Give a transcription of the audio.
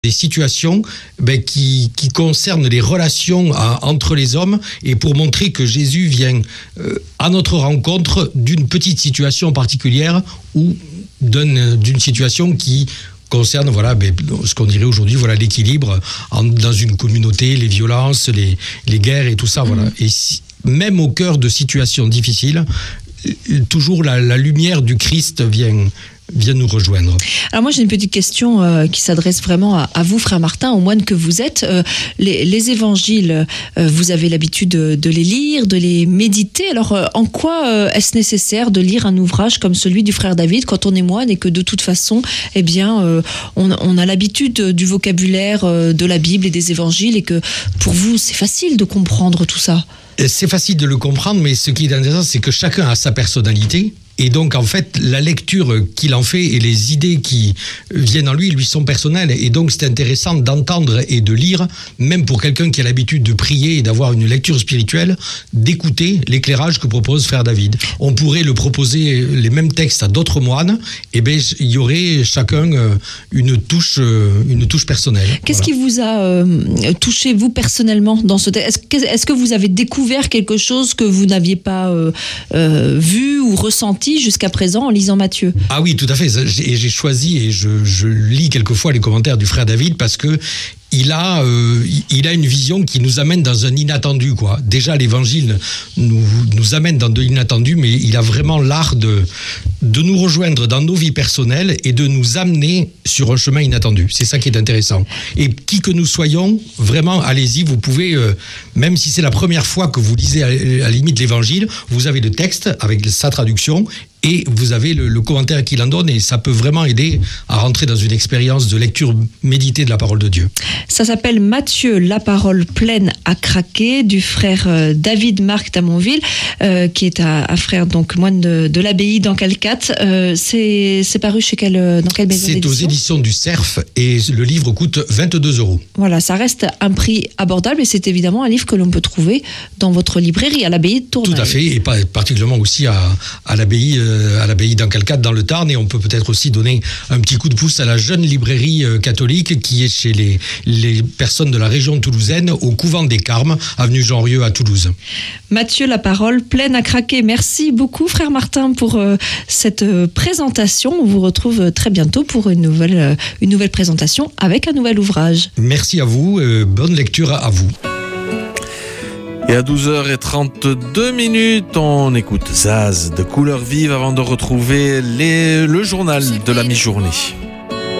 des situations qui concernent les relations entre les hommes et pour montrer que Jésus vient à notre rencontre d'une petite situation particulière ou d'une situation qui concerne ce qu'on dirait aujourd'hui l'équilibre dans une communauté, les violences, les guerres et tout ça. Et même au cœur de situations difficiles, toujours la lumière du Christ vient nous rejoindre. Alors moi j'ai une petite question qui s'adresse vraiment à vous, frère Martin, au moine que vous êtes. Les évangiles, vous avez l'habitude de les lire, de les méditer. Alors en quoi est-ce nécessaire de lire un ouvrage comme celui du frère David quand on est moine et que de toute façon, on a l'habitude du vocabulaire de la Bible et des évangiles et que pour vous c'est facile de comprendre tout ça? C'est facile de le comprendre, mais ce qui est intéressant, c'est que chacun a sa personnalité. Et donc, en fait, la lecture qu'il en fait et les idées qui viennent en lui sont personnelles. Et donc, c'est intéressant d'entendre et de lire, même pour quelqu'un qui a l'habitude de prier et d'avoir une lecture spirituelle, d'écouter l'éclairage que propose frère David. On pourrait le proposer, les mêmes textes, à d'autres moines. Et il y aurait chacun une touche personnelle. Qu'est-ce qui vous a touché, vous, personnellement, dans ce texte? Est-ce que vous avez découvert quelque chose que vous n'aviez pas vu ou ressenti jusqu'à présent en lisant Matthieu? Ah oui, tout à fait. J'ai choisi et je lis quelquefois les commentaires du frère David parce que il a une vision qui nous amène dans un inattendu, quoi. Déjà, l'évangile nous amène dans de l'inattendu, mais il a vraiment l'art de nous rejoindre dans nos vies personnelles et de nous amener sur un chemin inattendu. C'est ça qui est intéressant. Et qui que nous soyons, vraiment, allez-y, vous pouvez, même si c'est la première fois que vous lisez à la limite l'évangile, vous avez le texte avec sa traduction et vous avez le commentaire qu'il en donne et ça peut vraiment aider à rentrer dans une expérience de lecture méditée de la parole de Dieu. Ça s'appelle Matthieu, la parole pleine à craquer, du frère David Marc d'Amonville, qui est un frère donc moine de l'abbaye d'Ancalcat. C'est paru chez dans quelle maison d'édition? C'est aux éditions du Cerf et le livre coûte 22 €. Voilà, ça reste un prix abordable et c'est évidemment un livre que l'on peut trouver dans votre librairie à l'abbaye de Tournai. Tout à fait, et particulièrement aussi à l'abbaye d'Ancalcat dans le Tarn, et on peut peut-être aussi donner un petit coup de pouce à la jeune librairie catholique qui est chez les personnes de la région toulousaine au couvent des Carmes, avenue Jean-Rieux à Toulouse. Matthieu, la parole pleine à craquer. Merci beaucoup frère Martin pour cette présentation. On vous retrouve très bientôt pour une nouvelle présentation avec un nouvel ouvrage. Merci à vous, bonne lecture à vous. Et à 12h32, on écoute Zaz de Couleurs Vives avant de retrouver le journal de la mi-journée.